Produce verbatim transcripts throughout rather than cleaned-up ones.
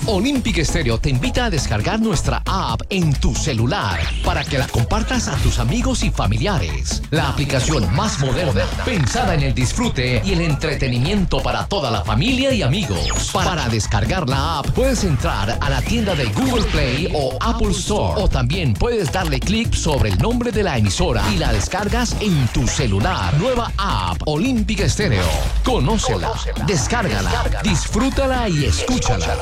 Olympic Stereo te invita a descargar nuestra app en tu celular para que la compartas a tus amigos y familiares. La aplicación más moderna, pensada en el disfrute y el entretenimiento para toda la familia y amigos. Para descargar la app, puedes entrar a la tienda de Google Play o Apple Store, o también puedes darle clic sobre el nombre de la emisora y la descargas en tu celular. Nueva app Olympic Stereo. Conócela, Conócela descárgala, descárgala, disfrútala y escúchala.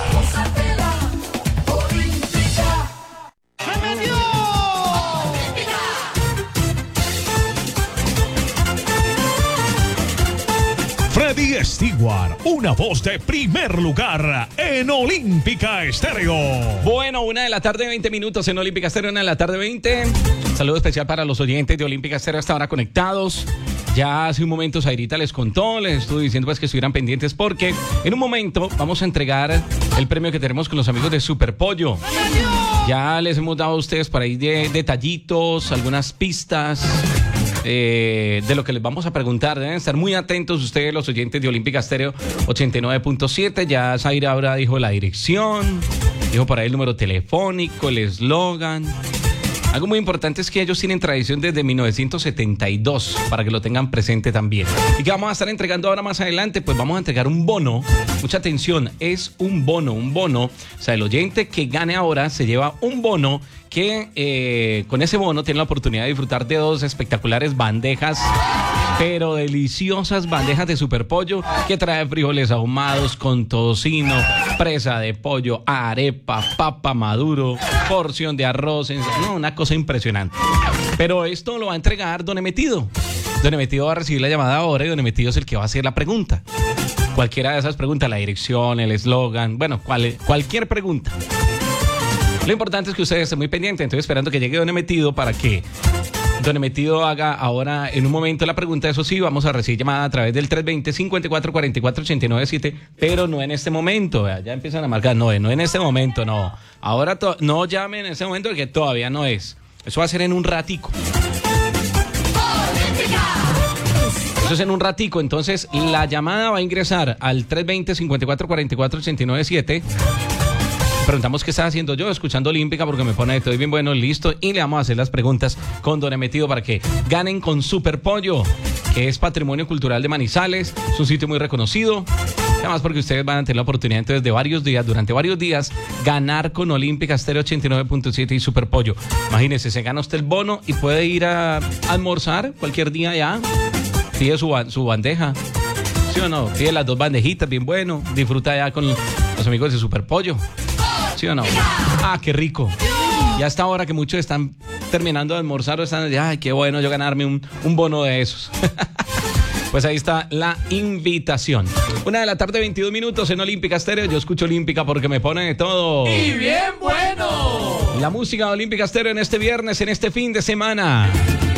Freddy Stewart, una voz de primer lugar en Olímpica Estéreo. Bueno, una de la tarde, veinte minutos en Olímpica Estéreo, una de la tarde, veinte. Saludo especial para los oyentes de Olímpica Estéreo hasta ahora conectados. Ya hace un momento Zairita les contó, les estuve diciendo pues que estuvieran pendientes porque en un momento vamos a entregar el premio que tenemos con los amigos de Superpollo. Ya les hemos dado a ustedes por ahí de detallitos, algunas pistas eh, de lo que les vamos a preguntar. Deben estar muy atentos ustedes, los oyentes de Olímpica Estéreo ochenta y nueve punto siete. Ya Zaira ahora dijo la dirección, dijo por ahí el número telefónico, el eslogan. Algo muy importante es que ellos tienen tradición desde mil novecientos setenta y dos, para que lo tengan presente también. ¿Y qué vamos a estar entregando ahora más adelante? Pues vamos a entregar un bono. Mucha atención, es un bono, un bono. O sea, el oyente que gane ahora se lleva un bono que eh, con ese bono tiene la oportunidad de disfrutar de dos espectaculares bandejas, pero deliciosas bandejas de Superpollo, que trae frijoles ahumados con tocino, presa de pollo, arepa, papa maduro, porción de arroz, no, una cosa impresionante. Pero esto lo va a entregar Don Emetido. Don Emetido va a recibir la llamada ahora y Don Emetido es el que va a hacer la pregunta. Cualquiera de esas preguntas, la dirección, el eslogan, bueno, cual, cualquier pregunta. Lo importante es que ustedes estén muy pendientes. Estoy esperando que llegue Don Emetido para que Don Emetido haga ahora en un momento la pregunta. Eso sí, vamos a recibir llamada a través del tres veinte, cincuenta y cuatro cuarenta y cuatro, ochenta y nueve siete, pero no en este momento. Ya empiezan a marcar, no, no en este momento, no. Ahora to- no llamen en este momento porque todavía no es. Eso va a ser en un ratico. Eso es en un ratico. Entonces la llamada va a ingresar al tres veinte, cincuenta y cuatro cuarenta y cuatro, ochenta y nueve siete. Preguntamos qué estaba haciendo yo, escuchando Olímpica, porque me pone todo bien bueno, listo. Y le vamos a hacer las preguntas con Don Emetido para que ganen con Superpollo, que es Patrimonio Cultural de Manizales. Es un sitio muy reconocido. Además, porque ustedes van a tener la oportunidad entonces de varios días, durante varios días, ganar con Olímpica Estéreo ochenta y nueve punto siete y Superpollo. Imagínese, se gana usted el bono y puede ir a almorzar cualquier día ya. Pide su, su bandeja. ¿Sí o no? Pide las dos bandejitas, bien bueno. Disfruta ya con los amigos de Superpollo. ¿Sí o no? Ah, qué rico. Y hasta ahora que muchos están terminando de almorzar o están, ay, qué bueno yo ganarme un, un bono de esos. Pues ahí está la invitación. Una de la tarde, veintidós minutos en Olímpica Estéreo. Yo escucho Olímpica porque me pone de todo. ¡Y bien bueno! La música de Olímpica Estéreo en este viernes, en este fin de semana.